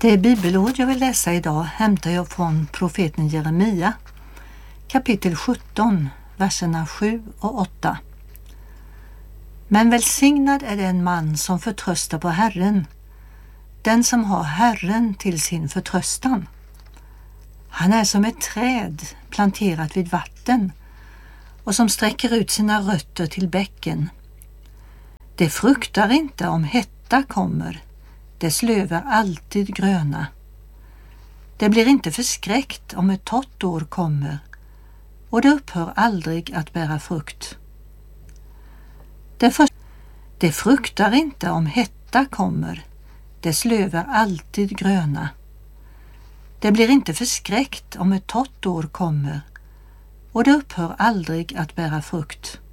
Det bibelord jag vill läsa idag hämtar jag från profeten Jeremia, kapitel 17, verserna 7 och 8. Men välsignad är den man som förtröstar på Herren, den som har Herren till sin förtröstan. Han är som ett träd planterat vid vatten och som sträcker ut sina rötter till bäcken. Det fruktar inte om hetta kommer, dess löv är alltid gröna. Det blir inte förskräckt om ett torrt år kommer, och det upphör aldrig att bära frukt. Det fruktar inte om hetta kommer, dess löv är alltid gröna. Det blir inte förskräckt om ett torrt år kommer, och det upphör aldrig att bära frukt.